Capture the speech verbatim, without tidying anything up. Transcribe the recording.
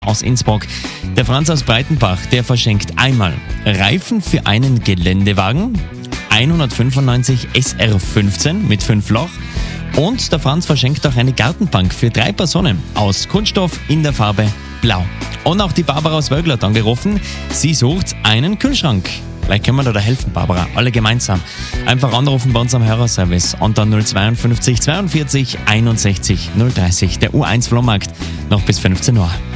aus Innsbruck. Der Franz aus Breitenbach, der verschenkt einmal Reifen für einen Geländewagen, hundertfünfundneunzig S R fünfzehn mit fünf Loch, und der Franz verschenkt auch eine Gartenbank für drei Personen aus Kunststoff in der Farbe Blau. Und auch die Barbara aus Wölgl hat angerufen. Sie sucht einen Kühlschrank. Vielleicht können wir da, da helfen, Barbara. Alle gemeinsam. Einfach anrufen bei uns am Hörerservice und dann null zweiundfünfzig zweiundvierzig einundsechzig null dreißig. Der U eins Flohmarkt noch bis fünfzehn Uhr.